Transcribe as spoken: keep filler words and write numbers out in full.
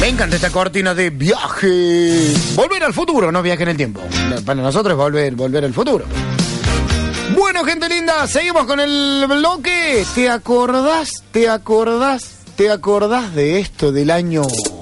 Me encanta esta cortina de viaje. Volver al futuro, no viaje en el tiempo. Para nosotros es volver, volver al futuro. Bueno, gente linda, seguimos con el bloque. ¿Te acordás? ¿Te acordás? ¿Te acordás de esto del año